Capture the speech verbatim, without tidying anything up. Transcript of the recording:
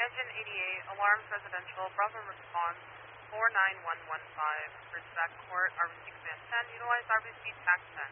Engine eighty-eight, Alarms Residential, Bravo response four nine one one five. Ridgeback Court, R B C Command ten, utilize R B C TAC ten.